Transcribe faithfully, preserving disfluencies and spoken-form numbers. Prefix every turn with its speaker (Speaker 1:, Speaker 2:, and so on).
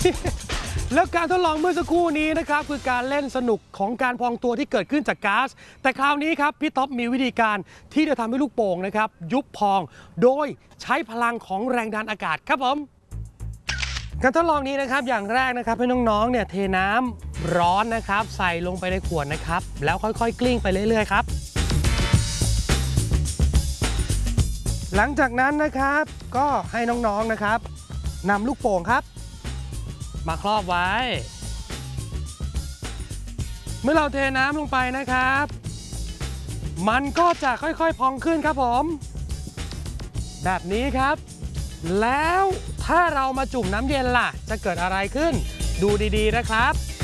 Speaker 1: แล้วการทดลองเมื่อสักครู่นี้นะครับคือการเล่นสนุกของการพองตัวที่เกิดขึ้นจากก๊าซแต่คราวนี้ครับพี่ท็อปมีวิธีการที่จะทำให้ลูกโป่งนะครับยุบพองโดยใช้พลังของแรงดันอากาศครับผมการทดลองนี้นะครับอย่างแรกนะครับให้น้องๆเนี่ยเทน้ำร้อนนะครับใส่ลงไปในขวดนะครับแล้วค่อยๆกลิ้งไปเรื่อยๆครับหลังจากนั้นนะครับก็ให้น้องๆนะครับนำลูกโป่งครับมาครอบไว้เมื่อเราเทน้ำลงไปนะครับมันก็จะค่อยๆพองขึ้นครับผมแบบนี้ครับแล้วถ้าเรามาจุ่มน้ำเย็นล่ะจะเกิดอะไรขึ้นดูดีๆนะครับ